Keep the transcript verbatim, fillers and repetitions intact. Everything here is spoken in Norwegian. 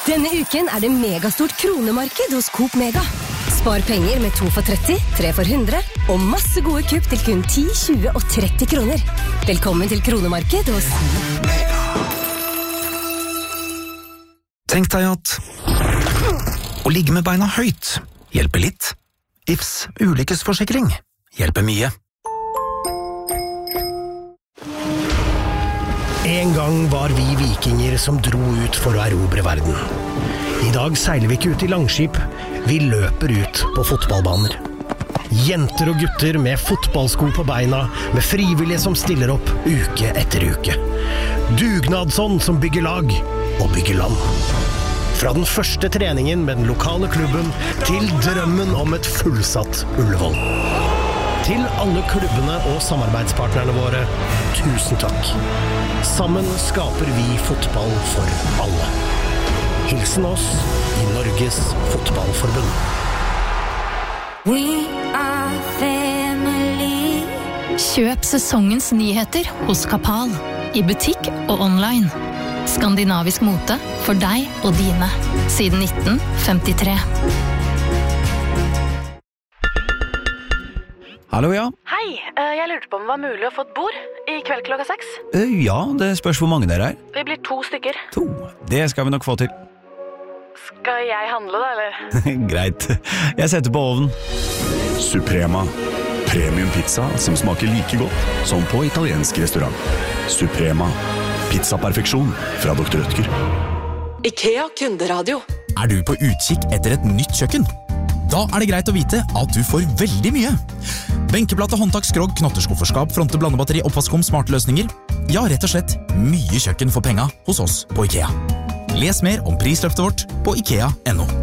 Denne uken er det megastort kronemarked hos Coop Mega. Spar penger med to for tretti, tre for hundre, og masse gode kupp til kun ti, tjue og tretti kroner. Velkommen til kronemarked hos Coop Mega. Tenk deg at å ligge med beina høyt hjelper litt. I F S ulykkesforsikring hjelper mye. En gang var vi vikinger som dro ut for å erobre verden. I dag seiler vi ikke ut i langskip, vi løper ut på fotballbaner. Jenter og gutter med fotballsko på beina, med frivillige som stiller opp uke etter uke. Dugnadsånd som bygger lag og bygger land. Fra den første treningen med den lokale klubben til drømmen om et fullsatt Ullevål. Til alle klubbene og samarbeidspartnerne våre, tusen takk. Sammen skaper vi fotball for alle. Hilsen oss i Norges Fotballforbund. We are family. Kjøp sesongens nyheter hos Kapal. I butikk og online. Skandinavisk mote for deg og dine. Siden nitten femtitre. Hallo, ja. Hei, jeg lurte på om det var mulig å få et bord i kveld klokka seks. Ja, det spørs hvor mange dere er. Vi blir to stykker. To, det skal vi nok få til. Skal jeg handle da, eller? Greit, jeg setter på ovnen. Suprema, premium pizza som smaker like godt som på italiensk restaurant. Suprema, pizzaperfeksjon fra doktor Rødtger. IKEA kunderadio. Er du på utkikk etter et nytt kjøkken? Da er det greit å vite at du får veldig mye. Benkeplate, håndtak, skrog, knotterskufferskap, fronte, blandebatteri, oppvaskom, smarte løsninger. Ja, rett og slett mye kjøkken for penga hos oss på IKEA. Les mer om prisløftet vårt på ikea punktum no.